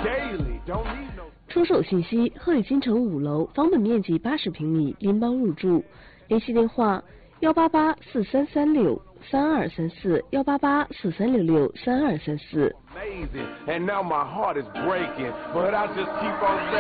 出售信息：鹤宇金城5楼，房本面积80平米，拎包入住。联系电话：18843363234，18843663234。